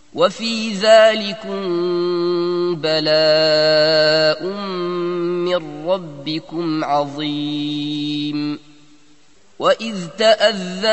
وفي ذلكم بلاء من ربكم عظيم. وإذ تأذن